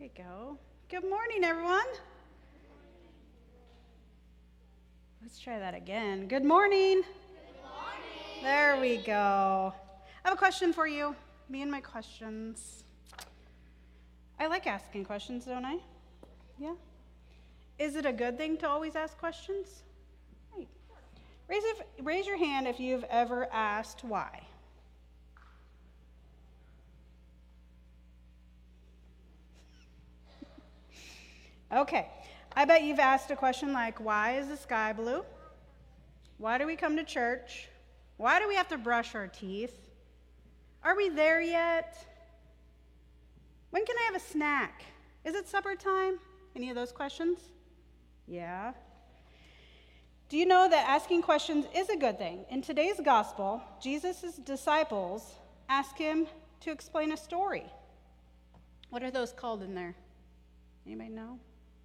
we go. Good morning, everyone. Let's try that again. Good morning. Good morning. There we go. I have a question for you. Me and my questions. I like asking questions, don't I? Yeah? Is it a good thing to always ask questions? Right. Raise your hand if you've ever asked why. Okay, I bet you've asked a question like, why is the sky blue? Why do we come to church? Why do we have to brush our teeth? Are we there yet? When can I have a snack? Is it supper time? Any of those questions? Yeah. Do you know that asking questions is a good thing? In today's gospel, Jesus' disciples ask him to explain a story. What are those called in there? Anybody know?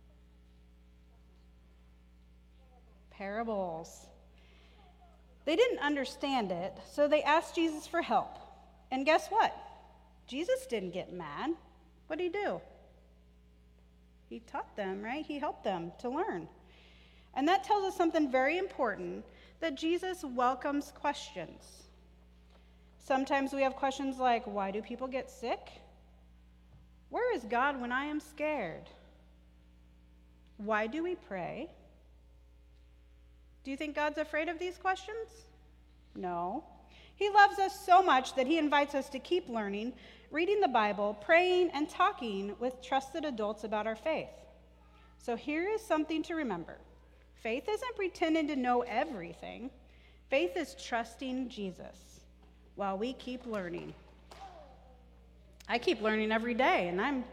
Parables. They didn't understand it, so they asked Jesus for help. And guess what? Jesus didn't get mad. What did he do? He taught them, right? He helped them to learn. And that tells us something very important, that Jesus welcomes questions. Sometimes we have questions like, why do people get sick? Where is God when I am scared? Why do we pray? Do you think God's afraid of these questions? No. He loves us so much that he invites us to keep learning, reading the Bible, praying, and talking with trusted adults about our faith. So here is something to remember. Faith isn't pretending to know everything. Faith is trusting Jesus while we keep learning. I keep learning every day, and I'm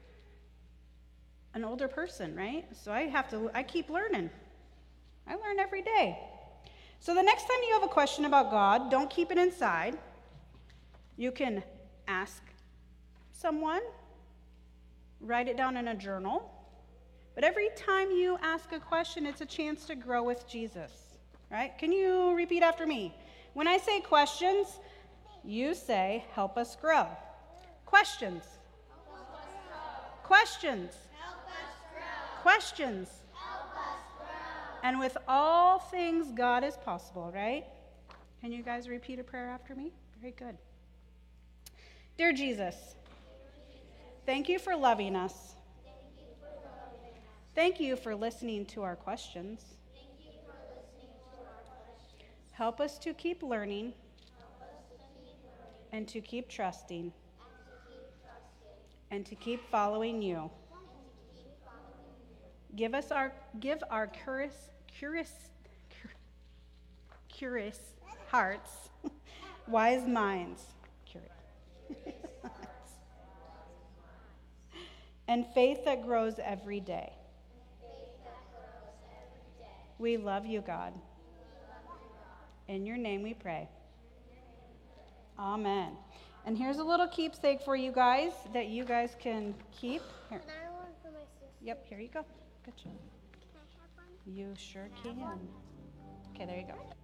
an older person, right? So I keep learning. I learn every day. So the next time you have a question about God, don't keep it inside. You can ask someone, write it down in a journal. But every time you ask a question, it's a chance to grow with Jesus, right? Can you repeat after me? When I say questions, you say, help us grow. Questions. Help us grow. Questions. Help us grow. Questions. Help us grow. And with all things, God is possible, right? Can you guys repeat a prayer after me? Very good. Dear Jesus, thank you for loving us. Thank you for listening to our questions. Help us to keep learning and to keep trusting and to keep following you. Give our curious hearts, wise minds, and faith that grows every day. We love you, God. In your name we pray. Amen. And here's a little keepsake for you guys that you guys can keep. Here. And I want for my sister. Yep, here you go. Good job. Can I have one? You sure can. Okay, there you go.